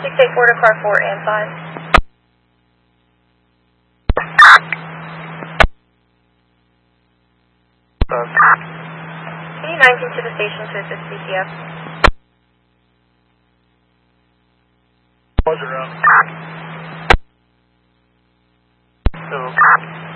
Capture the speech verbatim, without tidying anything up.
six eight four to car four and five. Can you nineteen to the station to assist C C F? Roger, um. So,